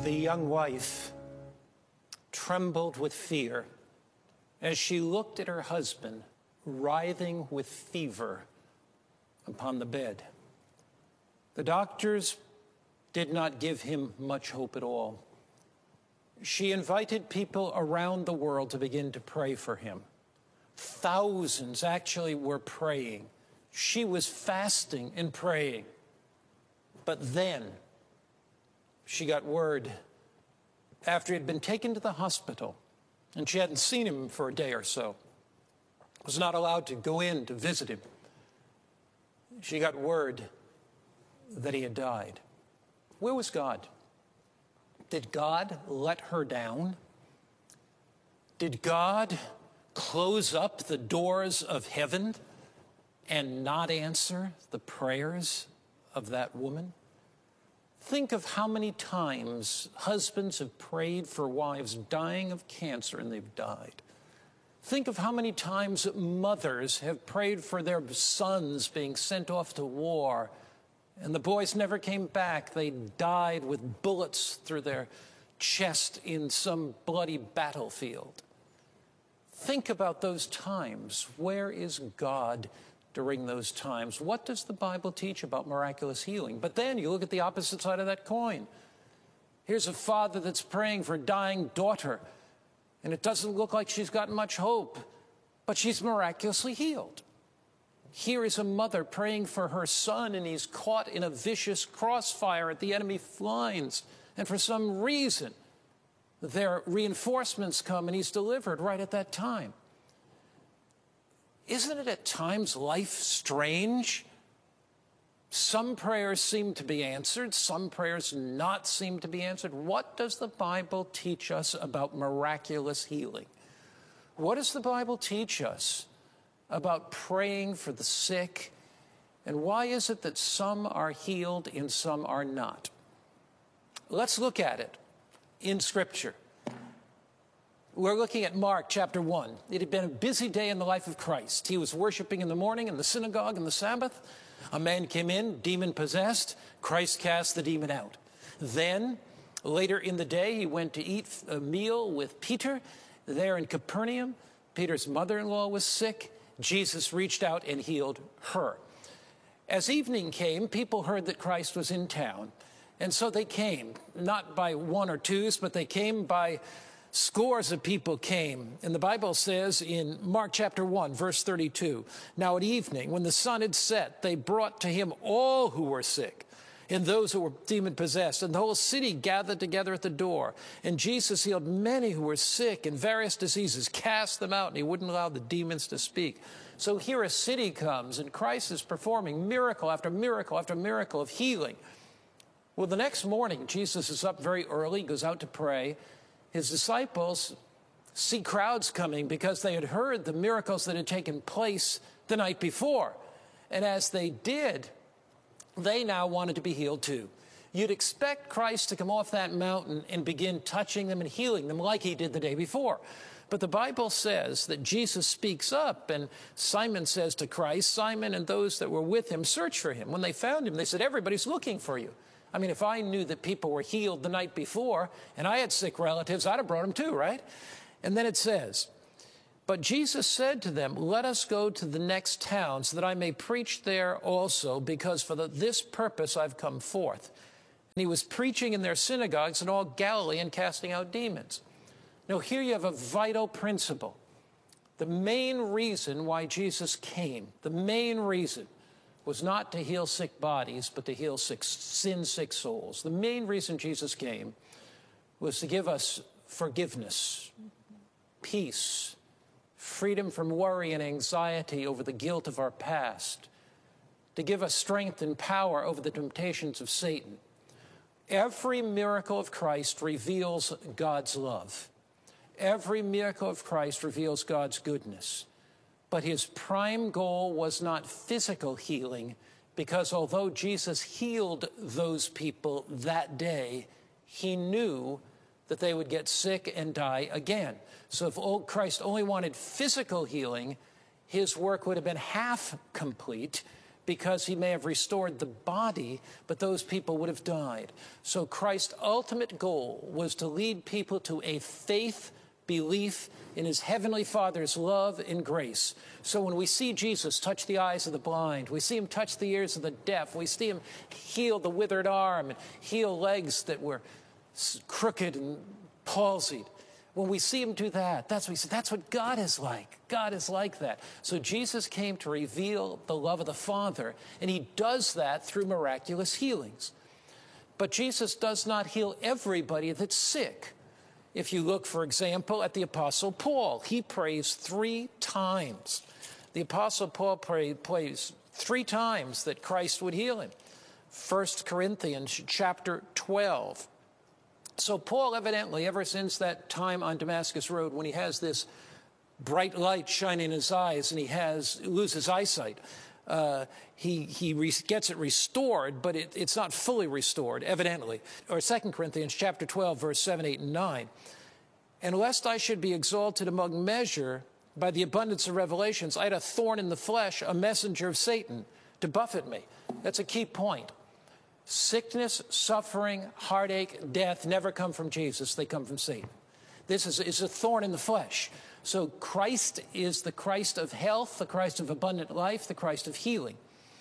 The young wife trembled with fear as she looked at her husband writhing with fever upon the bed. The doctors did not give him much hope at all. She invited people around the world to begin to pray for him. Thousands actually were praying. She was fasting and praying. But then she got word after he had been taken to the hospital, and she hadn't seen him for a day or so, was not allowed to go in to visit him. She got word that he had died. Where was God? Did God let her down? Did God close up the doors of heaven and not answer the prayers of that woman? Think of how many times husbands have prayed for wives dying of cancer and they've died. Think of how many times mothers have prayed for their sons being sent off to war and the boys never came back. They died with bullets through their chest in some bloody battlefield. Think about those times. Where is God during those times? What does the Bible teach about miraculous healing? But then you look at the opposite side of that coin. Here's a father that's praying for a dying daughter, and it doesn't look like she's got much hope, but she's miraculously healed. Here is a mother praying for her son, and he's caught in a vicious crossfire at the enemy lines, and for some reason, their reinforcements come, and he's delivered right at that time. Isn't it at times life strange? Some prayers seem to be answered, some prayers not seem to be answered. What does the Bible teach us about miraculous healing? What does the Bible teach us about praying for the sick? And why is it that some are healed and some are not? Let's look at it in Scripture. We're looking at Mark chapter 1. It had been a busy day in the life of Christ. He was worshiping in the morning in the synagogue on the Sabbath. A man came in, demon-possessed. Christ cast the demon out. Then, later in the day, he went to eat a meal with Peter there in Capernaum. Peter's mother-in-law was sick. Jesus reached out and healed her. As evening came, people heard that Christ was in town. And so they came, not by one or twos, but they came by scores of people came. And the Bible says in Mark chapter 1, verse 32, now at evening, when the sun had set, they brought to him all who were sick and those who were demon-possessed, and the whole city gathered together at the door. And Jesus healed many who were sick in various diseases, cast them out, and he wouldn't allow the demons to speak. So here a city comes, and Christ is performing miracle after miracle after miracle of healing. Well, the next morning, Jesus is up very early, goes out to pray. His disciples see crowds coming because they had heard the miracles that had taken place the night before. And as they did, they now wanted to be healed too. You'd expect Christ to come off that mountain and begin touching them and healing them like he did the day before. But the Bible says that Jesus speaks up, and Simon says to Christ, Simon and those that were with him, search for him. When they found him, they said, everybody's looking for you. I mean, if I knew that people were healed the night before and I had sick relatives, I'd have brought them too, right? And then it says, but Jesus said to them, let us go to the next town so that I may preach there also, because for this purpose I've come forth. And he was preaching in their synagogues in all Galilee and casting out demons. Now, here you have a vital principle. The main reason why Jesus came, the main reason was not to heal sick bodies, but to heal sin-sick souls. The main reason Jesus came was to give us forgiveness, peace, freedom from worry and anxiety over the guilt of our past, to give us strength and power over the temptations of Satan. Every miracle of Christ reveals God's love. Every miracle of Christ reveals God's goodness. But his prime goal was not physical healing, because although Jesus healed those people that day, he knew that they would get sick and die again. So if Christ only wanted physical healing, his work would have been half complete, because he may have restored the body, but those people would have died. So Christ's ultimate goal was to lead people to a faith belief in his heavenly Father's love and grace. So when we see Jesus touch the eyes of the blind, we see him touch the ears of the deaf, we see him heal the withered arm and heal legs that were crooked and palsied. When we see him do that, that's what we say, that's what God is like. God is like that. So Jesus came to reveal the love of the Father, and he does that through miraculous healings. But Jesus does not heal everybody that's sick. If you look, for example, at the Apostle Paul, he prays 3 times. The Apostle Paul prays 3 times that Christ would heal him. 1 Corinthians chapter 12. So Paul evidently, ever since that time on Damascus Road, when he has this bright light shining in his eyes and he loses eyesight, he gets it restored, but it's not fully restored, evidently. Or 2 Corinthians chapter 12, verse 7, 8, and 9. And lest I should be exalted among measure by the abundance of revelations, I had a thorn in the flesh, a messenger of Satan, to buffet me. That's a key point. Sickness, suffering, heartache, death never come from Jesus. They come from Satan. This is a thorn in the flesh. So Christ is the Christ of health, the Christ of abundant life, the Christ of healing.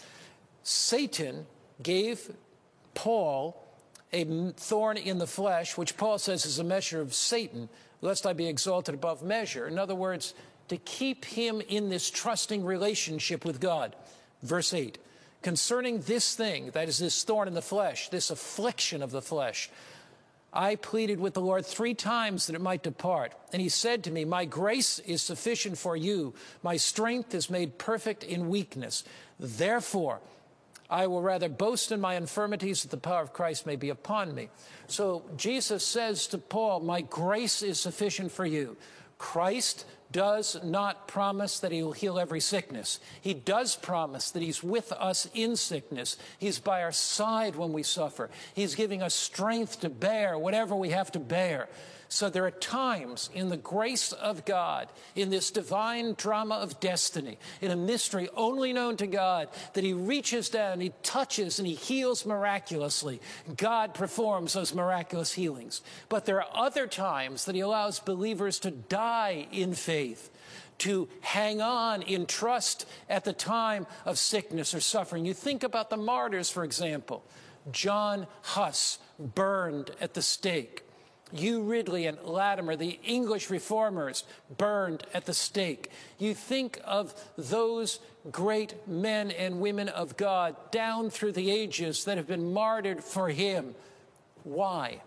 Satan gave Paul a thorn in the flesh, which Paul says is a measure of Satan, lest I be exalted above measure. In other words, to keep him in this trusting relationship with God. Verse 8. Concerning this thing, that is this thorn in the flesh, this affliction of the flesh, I pleaded with the Lord 3 times that it might depart. And he said to me, my grace is sufficient for you. My strength is made perfect in weakness. Therefore, I will rather boast in my infirmities that the power of Christ may be upon me. So Jesus says to Paul, my grace is sufficient for you. Christ does not promise that he will heal every sickness. He does promise that he's with us in sickness. He's by our side when we suffer. He's giving us strength to bear whatever we have to bear. So there are times in the grace of God, in this divine drama of destiny, in a mystery only known to God, that he reaches down, he touches, and he heals miraculously. God performs those miraculous healings. But there are other times that he allows believers to die in faith, to hang on in trust at the time of sickness or suffering. You think about the martyrs, for example. John Huss, burned at the stake. Hugh Ridley and Latimer, the English reformers, burned at the stake. You think of those great men and women of God down through the ages that have been martyred for him. Why?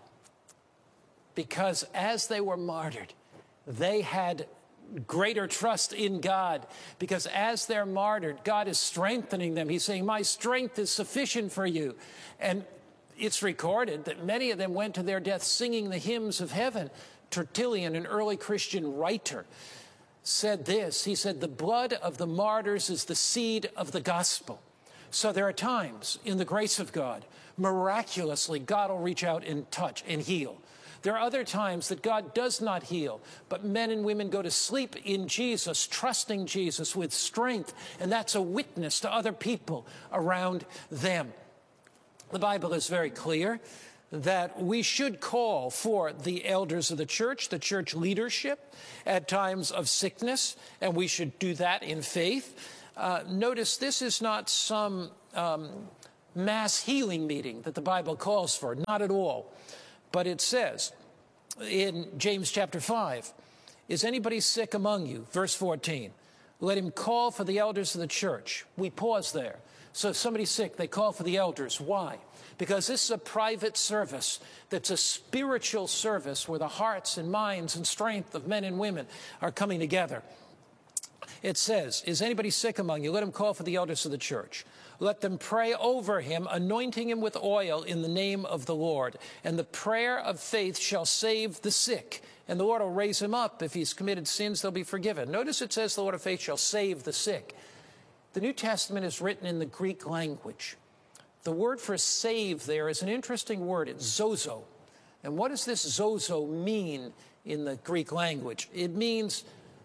Because as they were martyred, they had greater trust in God, because as they're martyred, God is strengthening them. He's saying, my strength is sufficient for you. And it's recorded that many of them went to their death singing the hymns of heaven. Tertullian, an early Christian writer, said this. He said, the blood of the martyrs is the seed of the gospel. So there are times in the grace of God, miraculously, God will reach out and touch and heal. There are other times that God does not heal, but men and women go to sleep in Jesus, trusting Jesus with strength, and that's a witness to other people around them. The Bible is very clear that we should call for the elders of the church leadership at times of sickness, and we should do that in faith. Notice this is not some mass healing meeting that the Bible calls for, not at all. But it says in James chapter 5, is anybody sick among you? Verse 14, let him call for the elders of the church. We pause there. So if somebody's sick, they call for the elders. Why? Because this is a private service that's a spiritual service where the hearts and minds and strength of men and women are coming together. It says, is anybody sick among you? Let him call for the elders of the church. Let them pray over him, anointing him with oil in the name of the Lord. And the prayer of faith shall save the sick. And the Lord will raise him up. If he's committed sins, they'll be forgiven. Notice it says the Lord of faith shall save the sick. The New Testament is written in the Greek language. The word for save there is an interesting word. It's zozo. And what does this zozo mean in the Greek language? It means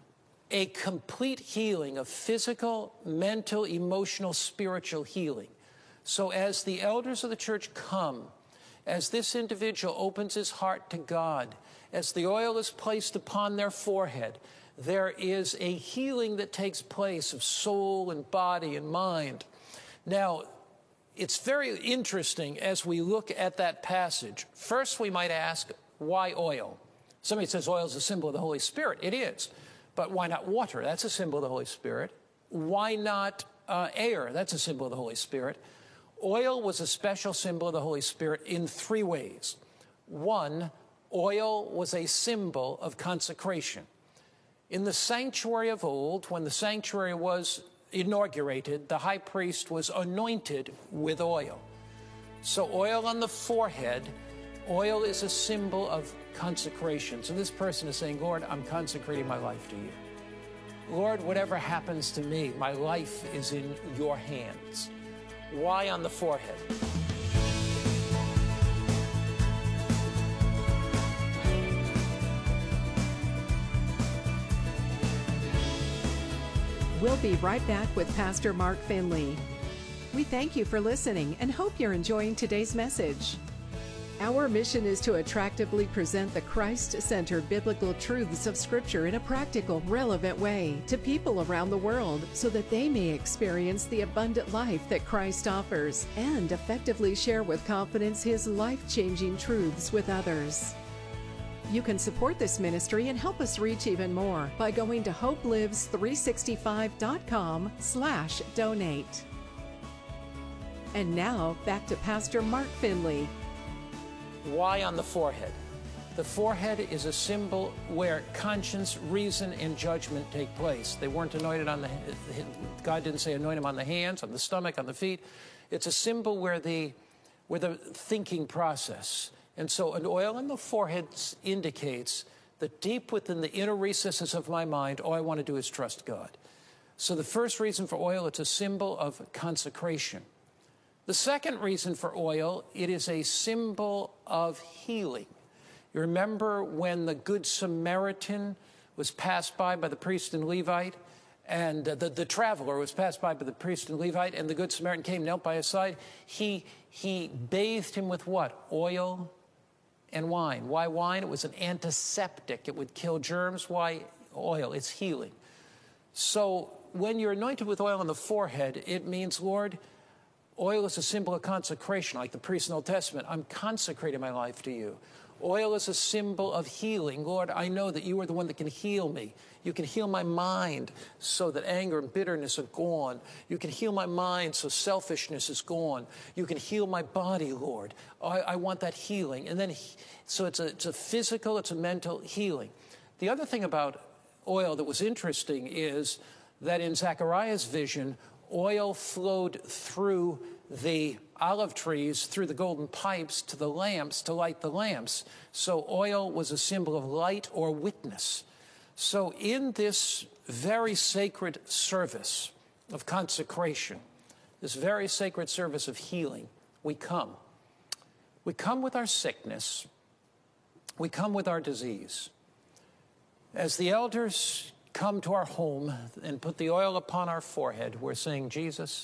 a complete healing of physical, mental, emotional, spiritual healing. So as the elders of the church come, as this individual opens his heart to God, as the oil is placed upon their forehead, there is a healing that takes place of soul and body and mind. Now, it's very interesting as we look at that passage. First, we might ask, why oil? Somebody says oil is a symbol of the Holy Spirit. It is. But why not water? That's a symbol of the Holy Spirit. Why not air? That's a symbol of the Holy Spirit. Oil was a special symbol of the Holy Spirit in three ways. One, oil was a symbol of consecration. In the sanctuary of old, when the sanctuary was inaugurated, the high priest was anointed with oil. So oil on the forehead, oil is a symbol of consecration. So this person is saying, Lord, I'm consecrating my life to you. Lord, whatever happens to me, my life is in your hands. Why on the forehead? We'll be right back with Pastor Mark Finley. We thank you for listening and hope you're enjoying today's message. Our mission is to attractively present the Christ-centered biblical truths of Scripture in a practical, relevant way to people around the world so that they may experience the abundant life that Christ offers and effectively share with confidence His life-changing truths with others. You can support this ministry and help us reach even more by going to hopelives365.com/donate. And now, back to Pastor Mark Finley. Why on the forehead? The forehead is a symbol where conscience, reason, and judgment take place. They weren't anointed on the, God didn't say anoint them on the hands, on the stomach, on the feet. It's a symbol where the thinking process. And so an oil on the forehead indicates that deep within the inner recesses of my mind, all I want to do is trust God. So the first reason for oil, it's a symbol of consecration. The second reason for oil, it is a symbol of healing. You remember when the Good Samaritan was passed by the priest and Levite, and the traveler was passed by the priest and Levite, and the Good Samaritan came, knelt by his side. He bathed him with what? Oil and wine. Why wine? It was an antiseptic. It would kill germs. Why oil? It's healing. So when you're anointed with oil on the forehead, it means, Lord, oil is a symbol of consecration, like the priest in the Old Testament. I'm consecrating my life to you. Oil is a symbol of healing. Lord, I know that you are the one that can heal me. You can heal my mind so that anger and bitterness are gone. You can heal my mind so selfishness is gone. You can heal my body, Lord. I want that healing. And then, so it's a physical, it's a mental healing. The other thing about oil that was interesting is that in Zechariah's vision, oil flowed through the olive trees, through the golden pipes to the lamps to light the lamps. So oil was a symbol of light or witness. So in this very sacred service of consecration, this very sacred service of healing, we come. We come with our sickness. We come with our disease. As the elders come to our home and put the oil upon our forehead, we're saying, Jesus,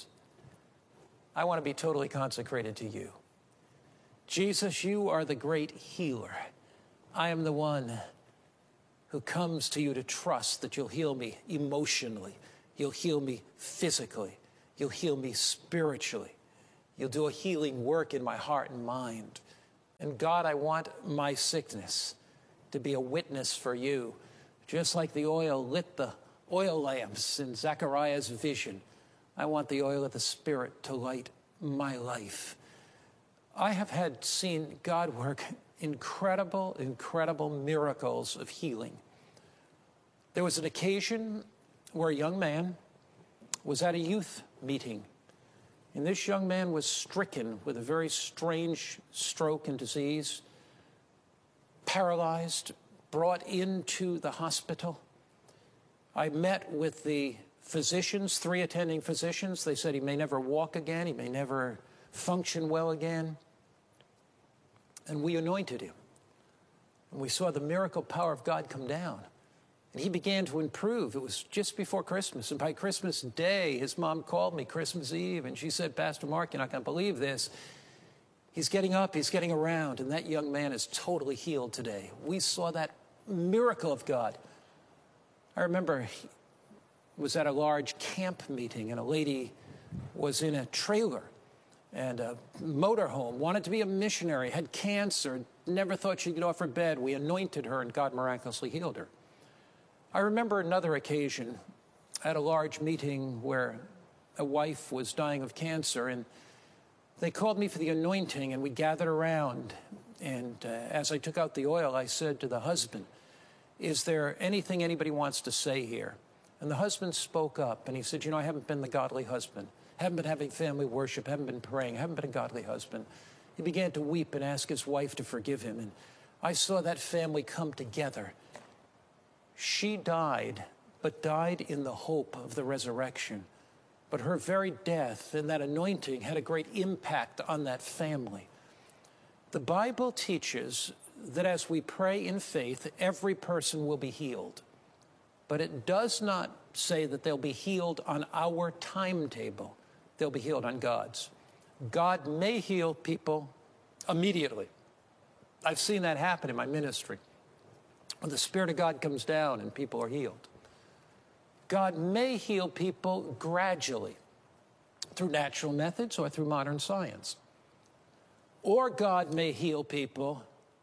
I want to be totally consecrated to you. Jesus, you are the great healer. I am the one who comes to you to trust that you'll heal me emotionally. You'll heal me physically. You'll heal me spiritually. You'll do a healing work in my heart and mind. And God, I want my sickness to be a witness for you. Just like the oil lit the oil lamps in Zechariah's vision, I want the oil of the Spirit to light my life. I have seen God work incredible, incredible miracles of healing. There was an occasion where a young man was at a youth meeting, and this young man was stricken with a very strange stroke and disease, paralyzed, brought into the hospital. I met with the physicians, 3 attending physicians. They said he may never walk again. He may never function well again. And we anointed him. And we saw the miracle power of God come down. And he began to improve. It was just before Christmas. And by Christmas Day, his mom called me Christmas Eve, and she said, Pastor Mark, you're not going to believe this. He's getting up, he's getting around, and that young man is totally healed today. We saw that miracle of God. I remember he was at a large camp meeting, and a lady was in a trailer and a motorhome, wanted to be a missionary, had cancer, never thought she'd get off her bed. We anointed her, and God miraculously healed her. I remember another occasion at a large meeting where a wife was dying of cancer, and they called me for the anointing, and we gathered around. And as I took out the oil, I said to the husband, is there anything anybody wants to say here? And the husband spoke up, and he said, I haven't been the godly husband. Haven't been having family worship, haven't been praying, haven't been a godly husband. He began to weep and ask his wife to forgive him. And I saw that family come together. She died, but died in the hope of the resurrection. But her very death and that anointing had a great impact on that family. The Bible teaches that as we pray in faith, every person will be healed. But it does not say that they'll be healed on our timetable. They'll be healed on God's. God may heal people immediately. I've seen that happen in my ministry. When the Spirit of God comes down and people are healed. God may heal people gradually through natural methods or through modern science. Or God may heal people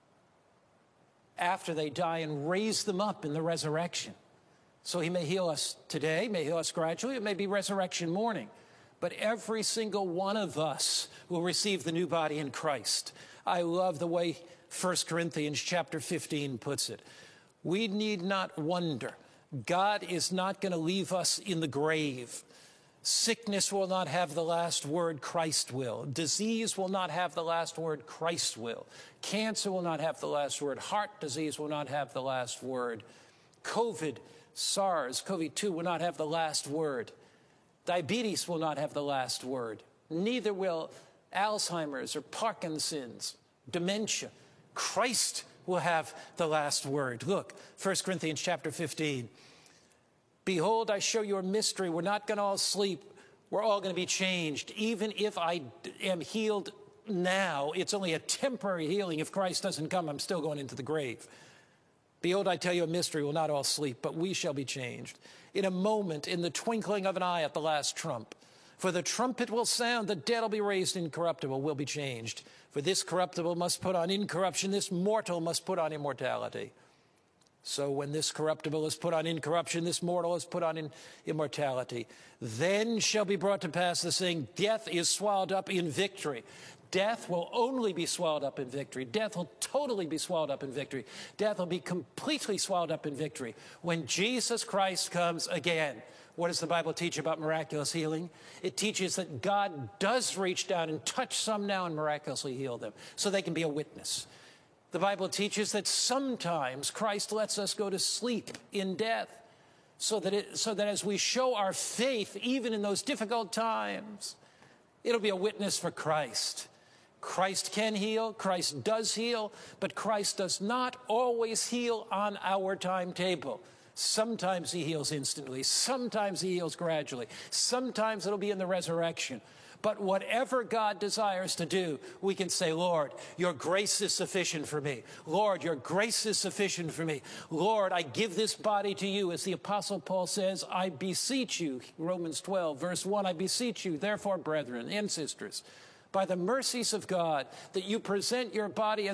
after they die and raise them up in the resurrection. So he may heal us today, may heal us gradually, it may be resurrection morning. But every single one of us will receive the new body in Christ. I love the way 1 Corinthians chapter 15 puts it. We need not wonder. God is not going to leave us in the grave. Sickness will not have the last word, Christ will. Disease will not have the last word, Christ will. Cancer will not have the last word. Heart disease will not have the last word. COVID, SARS-CoV-2 will not have the last word. Diabetes will not have the last word. Neither will Alzheimer's or Parkinson's, dementia. Christ will have the last word. Look, 1 Corinthians chapter 15. Behold, I show you a mystery. We're not going to all sleep. We're all going to be changed. Even if I am healed now, it's only a temporary healing. If Christ doesn't come, I'm still going into the grave. Behold, I tell you a mystery. We'll not all sleep, but we shall be changed. In a moment, in the twinkling of an eye at the last trump. For the trumpet will sound, the dead will be raised incorruptible, will be changed. For this corruptible must put on incorruption, this mortal must put on immortality. So when this corruptible is put on incorruption, this mortal is put on immortality. Then shall be brought to pass the saying, death is swallowed up in victory. Death will only be swallowed up in victory. Death will totally be swallowed up in victory. Death will be completely swallowed up in victory when Jesus Christ comes again. What does the Bible teach about miraculous healing? It teaches that God does reach down and touch some now and miraculously heal them so they can be a witness. The Bible teaches that sometimes Christ lets us go to sleep in death so that as we show our faith, even in those difficult times, it'll be a witness for Christ. Christ can heal, Christ does heal, but Christ does not always heal on our timetable. Sometimes he heals instantly. Sometimes he heals gradually. Sometimes it'll be in the resurrection. But whatever God desires to do, we can say, Lord, your grace is sufficient for me. Lord, your grace is sufficient for me. Lord, I give this body to you. As the Apostle Paul says, I beseech you, Romans 12, verse 1, I beseech you, therefore, brethren and sisters, by the mercies of God, that you present your body as